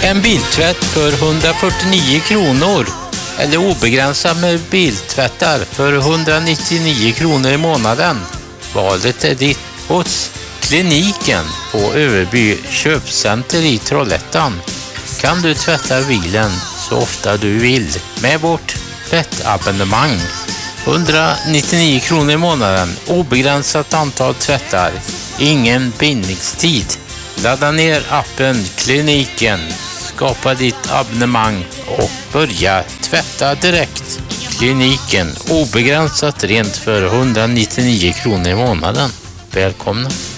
En biltvätt för 149 kronor. Eller obegränsat med biltvättar för 199 kronor i månaden. Valet är ditt hos Kliniken på Överby köpcenter i Trollhättan. Kan du tvätta bilen så ofta du vill med vårt tvättabonnemang. 199 kronor i månaden, obegränsat antal tvättar, ingen bindningstid. Ladda ner appen Kliniken, skapa ditt abonnemang och börja tvätta direkt. Kliniken, obegränsat rent för 199 kronor i månaden. Välkomna!